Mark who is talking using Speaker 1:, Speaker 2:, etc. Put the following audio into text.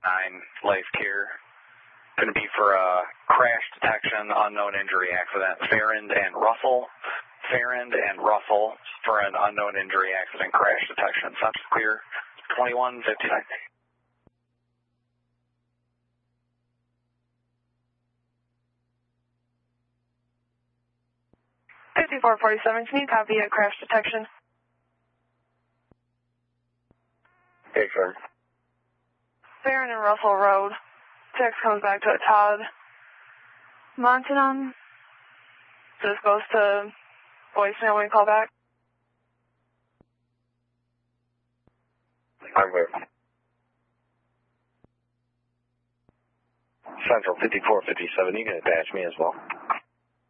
Speaker 1: life care. Going to be for a crash detection, unknown injury accident. Farrand and Russell for an unknown injury accident crash detection. Sounds clear. 2159.
Speaker 2: 5447, can you copy a crash detection?
Speaker 3: Hey, sir.
Speaker 2: Farron and Russell Road. Text comes back to a Todd Montanon. So this goes to voicemail when you call back.
Speaker 3: I'm with Central 5457. You can attach me as well.